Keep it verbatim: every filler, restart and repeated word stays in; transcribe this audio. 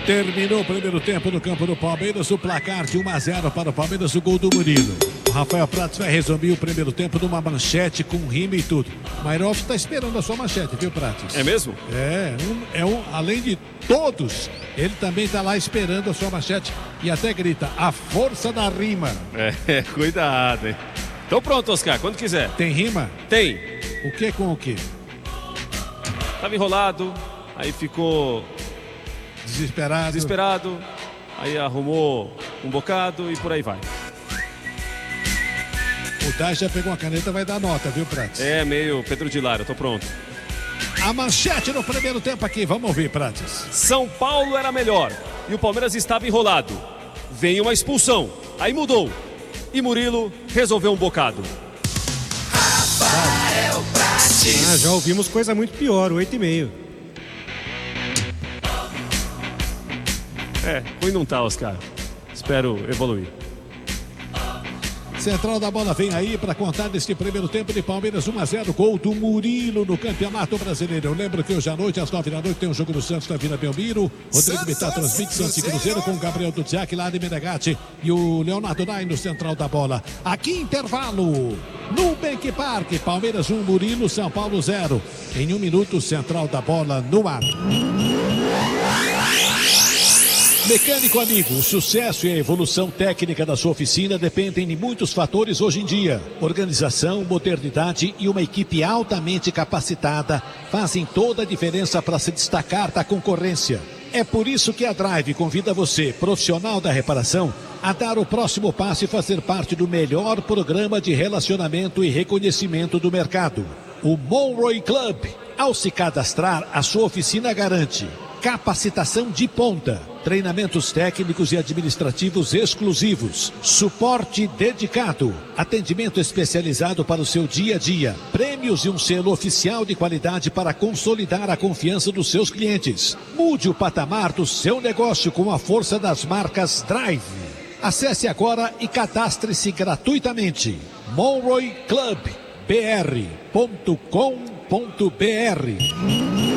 Terminou o primeiro tempo no campo do Palmeiras, o placar de um a zero para o Palmeiras, o gol do Murilo. O Rafael Prates vai resumir o primeiro tempo numa manchete com rima e tudo. Mairoff está esperando a sua manchete, viu, Prates? É mesmo? É, um, é um, além de todos, ele também está lá esperando a sua manchete e até grita, a força da rima. É, cuidado, hein? Então pronto, Oscar, quando quiser. Tem rima? Tem. O que com o que? Tava enrolado, aí ficou... Desesperado. Desesperado, aí arrumou um bocado e por aí vai. O Tais já pegou a caneta, vai dar nota, viu, Prates? É meio Pedro de Lara, eu tô pronto. A manchete no primeiro tempo aqui, vamos ouvir, Prates. São Paulo era melhor e o Palmeiras estava enrolado. Veio uma expulsão, aí mudou. E Murilo resolveu um bocado. Rafael Prates. Ah, já ouvimos coisa muito pior, oito e meio. É, ruim não tá, Oscar. Espero evoluir. Central da bola vem aí para contar deste primeiro tempo de Palmeiras um a zero, gol do Murilo no Campeonato Brasileiro. Eu lembro que hoje à noite, às nove da noite, tem um jogo do Santos na Vila Belmiro. Rodrigo Bittar transmite Santos e Cruzeiro com o Gabriel Dudziak lá de Menegatti e o Leonardo Nai no Central da bola. Aqui intervalo, Nubank Park, Palmeiras um, Murilo, São Paulo zero. Em um minuto, Central da bola no ar. Mecânico amigo, o sucesso e a evolução técnica da sua oficina dependem de muitos fatores hoje em dia. Organização, modernidade e uma equipe altamente capacitada fazem toda a diferença para se destacar da concorrência. É por isso que a Drive convida você, profissional da reparação, a dar o próximo passo e fazer parte do melhor programa de relacionamento e reconhecimento do mercado. O Monroe Club. Ao se cadastrar, a sua oficina garante capacitação de ponta, treinamentos técnicos e administrativos exclusivos, suporte dedicado, atendimento especializado para o seu dia a dia, prêmios e um selo oficial de qualidade para consolidar a confiança dos seus clientes. Mude o patamar do seu negócio com a força das marcas Drive. Acesse agora e cadastre-se gratuitamente. Monroe Club B R ponto com ponto B R.